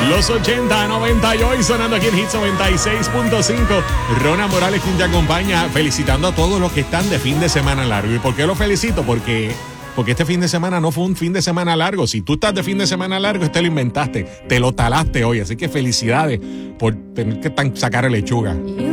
Los 80, 90 y hoy sonando aquí en Hits 96.5. Rona Morales quien te acompaña, felicitando a todos los que están de fin de semana largo. ¿Y por qué lo felicito? Porque este fin de semana no fue un fin de semana largo. Si tú estás de fin de semana largo, este lo inventaste, te lo talaste hoy. Así que felicidades por tener que sacar lechuga.